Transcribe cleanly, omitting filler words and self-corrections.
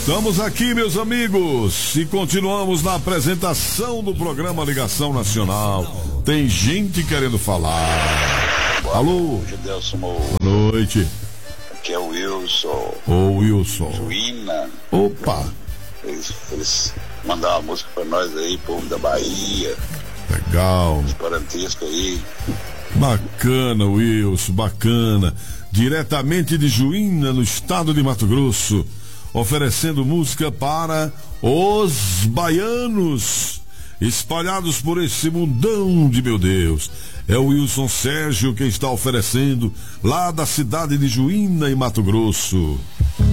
Estamos aqui, meus amigos, e continuamos na apresentação do programa Ligação Nacional. Tem gente querendo falar. Alô? Gidelson. Boa noite. Aqui é o Wilson. Ô, Wilson. Juína. Opa. Eles mandaram uma música pra nós aí, povo da Bahia. Legal. Os parantiscos aí. Bacana, Wilson, bacana. Diretamente de Juína, no estado de Mato Grosso, oferecendo música para os baianos espalhados por esse mundão de meu Deus. É o Wilson Sérgio quem está oferecendo lá da cidade de Juína, em Mato Grosso.